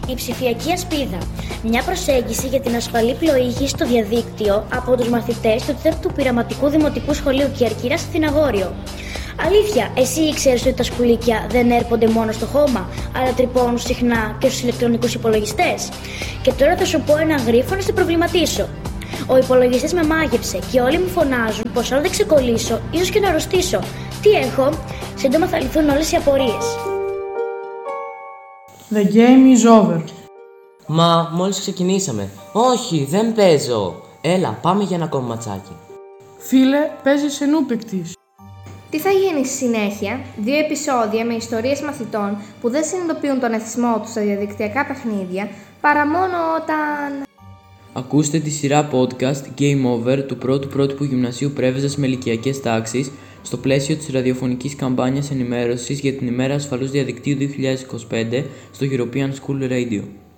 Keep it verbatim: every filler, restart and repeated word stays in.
Η ψηφιακή ασπίδα. Μια προσέγγιση για την ασφαλή πλοήγηση στο διαδίκτυο από τους μαθητές του τέταρτου Πειραματικού Δημοτικού Σχολείου Κερκύρας στην Αγόριο. Αλήθεια, εσύ ήξερες ότι τα σκουλίκια δεν έρχονται μόνο στο χώμα, αλλά τρυπώνουν συχνά και στους ηλεκτρονικούς υπολογιστές? Και τώρα θα σου πω έναν γρίφο να σε προβληματίσω. Ο υπολογιστής με μάγεψε και όλοι μου φωνάζουν πως αν δεν ξεκολλήσω, ίσως και να αρρωστήσω. Τι έχω? Σύντομα θα λυθούν όλες οι απορίες. The game is over. Μα μόλις ξεκινήσαμε. Όχι, δεν παίζω. Έλα, πάμε για ένα ακόμα ματσάκι. Φίλε, παίζεις ενού παικτής. Τι θα γίνει στη συνέχεια? Δύο επεισόδια με ιστορίες μαθητών που δεν συνειδητοποιούν τον εθισμό τους στα διαδικτυακά παιχνίδια παρά μόνο όταν... Ακούστε τη σειρά podcast Game Over του πρώτου πρότυπου γυμνασίου Πρέβεζας με ηλικιακές τάξεις στο πλαίσιο της ραδιοφωνικής καμπάνιας ενημέρωσης για την ημέρα ασφαλούς διαδικτύου δύο χιλιάδες είκοσι πέντε στο European School Radio.